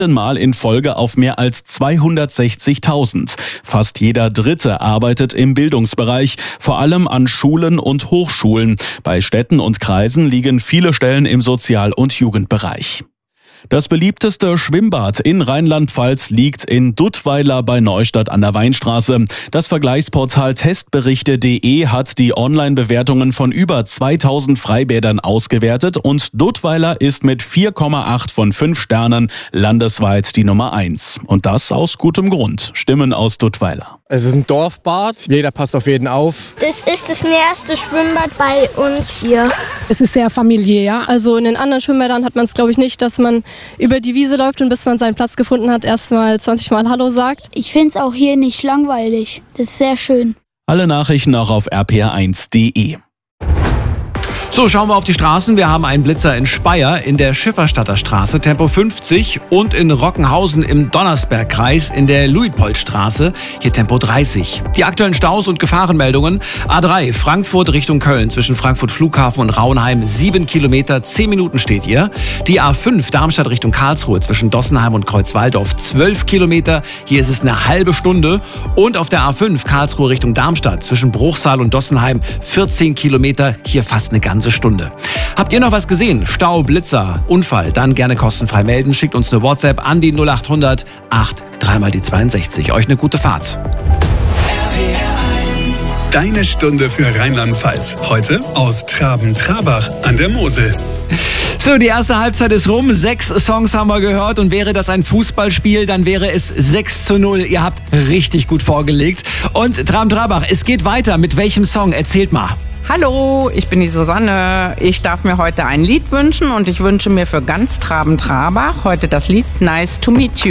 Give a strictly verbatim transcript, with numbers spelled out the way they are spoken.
Mal in Folge auf mehr als zweihundertsechzigtausend. Fast jeder Dritte arbeitet im Bildungsbereich, vor allem an Schulen und Hochschulen. Bei Städten und Kreisen liegen viele Stellen im Sozial- und Jugendbereich. Das beliebteste Schwimmbad in Rheinland-Pfalz liegt in Duttweiler bei Neustadt an der Weinstraße. Das Vergleichsportal testberichte punkt de hat die Online-Bewertungen von über zweitausend Freibädern ausgewertet und Duttweiler ist mit vier Komma acht von fünf Sternen landesweit die Nummer eins. Und das aus gutem Grund. Stimmen aus Duttweiler. Es ist ein Dorfbad, jeder passt auf jeden auf. Das ist das nächste Schwimmbad bei uns hier. Es ist sehr familiär. Also in den anderen Schwimmbädern hat man es, glaube ich, nicht, dass man über die Wiese läuft und bis man seinen Platz gefunden hat, erstmal zwanzig Mal Hallo sagt. Ich finde es auch hier nicht langweilig. Das ist sehr schön. Alle Nachrichten auch auf r p r eins punkt de. So, schauen wir auf die Straßen. Wir haben einen Blitzer in Speyer in der Schifferstadter Straße, Tempo fünfzig, und in Rockenhausen im Donnersbergkreis in der Luitpoldstraße, hier Tempo dreißig. Die aktuellen Staus und Gefahrenmeldungen: A drei, Frankfurt Richtung Köln, zwischen Frankfurt Flughafen und Raunheim, sieben Kilometer, zehn Minuten steht ihr. Die A fünf, Darmstadt Richtung Karlsruhe, zwischen Dossenheim und Kreuzwaldorf, zwölf Kilometer, hier ist es eine halbe Stunde. Und auf der A fünf, Karlsruhe Richtung Darmstadt, zwischen Bruchsal und Dossenheim, vierzehn Kilometer, hier fast eine ganze Stunde. Habt ihr noch was gesehen? Stau, Blitzer, Unfall? Dann gerne kostenfrei melden. Schickt uns eine WhatsApp an die null acht hundert acht drei mal die zweiundsechzig. Euch eine gute Fahrt. Deine Stunde für Rheinland-Pfalz. Heute aus Traben-Trabach an der Mosel. So, die erste Halbzeit ist rum. Sechs Songs haben wir gehört und wäre das ein Fußballspiel, dann wäre es sechs zu null. Ihr habt richtig gut vorgelegt. Und Traben-Trabach, es geht weiter. Mit welchem Song? Erzählt mal. Hallo, ich bin die Susanne. Ich darf mir heute ein Lied wünschen und ich wünsche mir für ganz Traben-Trabach heute das Lied Nice to Meet You.